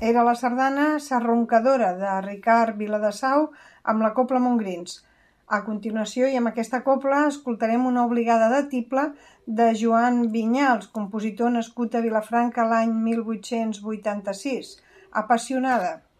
Era la sardana Sarroncadora de Ricard Viladesau amb la Cobla Montgrins. A continuació, i amb aquesta cobla, escoltarem una obligada de tible de Joan Vinyals, compositor nascut a Vilafranca l'any 1886. Apassionada.